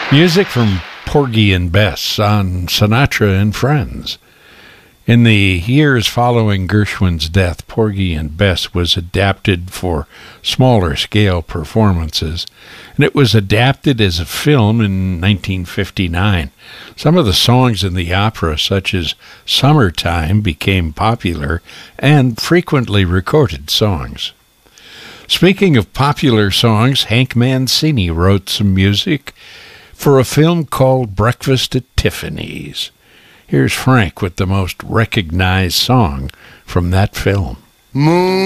Music from Porgy and Bess on Sinatra and Friends. In the years following Gershwin's death, Porgy and Bess was adapted for smaller scale performances, and it was adapted as a film in 1959. Some of the songs in the opera, such as Summertime, became popular and frequently recorded songs. Speaking of popular songs, Hank Mancini wrote some music for a film called Breakfast at Tiffany's. Here's Frank with the most recognized song from that film. Moon